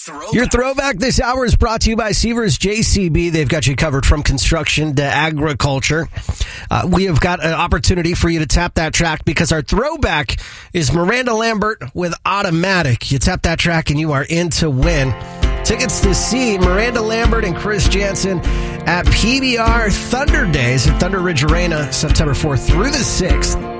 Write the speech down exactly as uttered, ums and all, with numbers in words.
Throwback. Your throwback this hour is brought to you by Seavers J C B. They've got you covered from construction to agriculture. Uh, we have got an opportunity for you to tap that track because our throwback is Miranda Lambert with Automatic. You tap that track and you are in to win. Tickets to see Miranda Lambert and Chris Jansen at P B R Thunder Days at Thunder Ridge Arena, September fourth through the sixth.